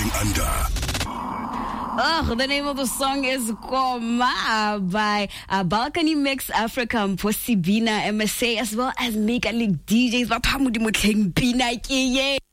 Going Under. Oh, the name of the song is Koma by Balkany Mix Africa, Mposi Bina, MSA, as well as Mega League DJs.